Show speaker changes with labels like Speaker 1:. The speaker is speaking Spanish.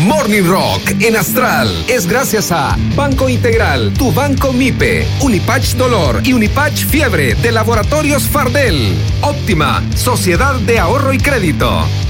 Speaker 1: Morning Rock en Astral es gracias a Banco Integral, tu banco MIPE, Unipatch Dolor y Unipatch Fiebre de Laboratorios Fardel. Óptima, Sociedad de Ahorro y Crédito.